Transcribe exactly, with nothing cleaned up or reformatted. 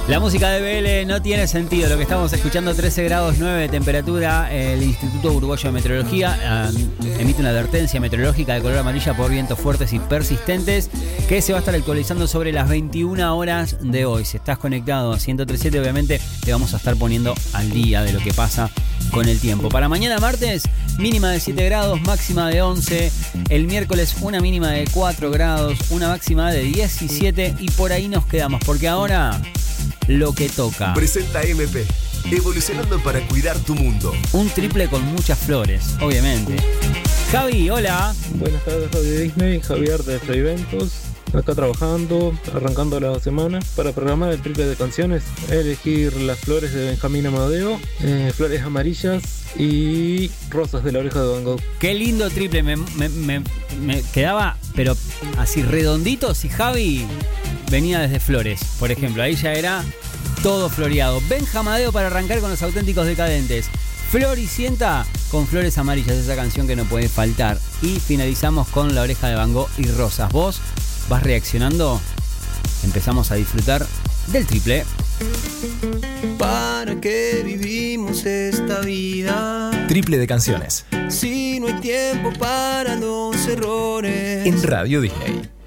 La música de B L no tiene sentido. Lo que estamos escuchando, trece grados nueve de temperatura. El Instituto Uruguayo de Meteorología eh, emite una advertencia meteorológica de color amarilla por vientos fuertes y persistentes que se va a estar actualizando sobre las veintiuna horas de hoy. Si estás conectado a ciento tres punto siete, obviamente te vamos a estar poniendo al día de lo que pasa con el tiempo. Para mañana martes, mínima de siete grados, máxima de once. El miércoles una mínima de cuatro grados, una máxima de diecisiete. Y por ahí nos quedamos, porque ahora lo que toca. Presenta M P, evolucionando para cuidar tu mundo. Un triple con muchas flores, obviamente. Javi, hola. Buenas tardes, Javi Disney, Javier de Freiventos. Acá trabajando, arrancando la semana para programar el triple de canciones. Elegir las flores de Benjamín Amadeo, eh, flores amarillas y rosas de la oreja de Van Gogh. Qué lindo triple, me, me, me, me quedaba, pero así redondito, si Javi venía desde Flores, por ejemplo, ahí ya era todo floreado. Benja Amadeo para arrancar con los auténticos decadentes. Floricienta con flores amarillas, esa canción que no puede faltar. Y finalizamos con La Oreja de Van Gogh y Rosas. Vos vas reaccionando, empezamos a disfrutar del triple. ¿Para qué vivimos esta vida? Triple de canciones. Si no hay tiempo para los errores. En Radio Disney.